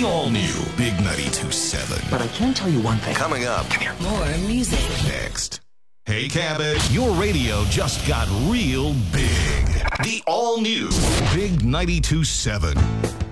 The all-new Big 92.7. But I can tell you one thing. Coming up. Come here. More music. Next. Hey, Cabot, your radio just got real big. The all-new Big 92.7.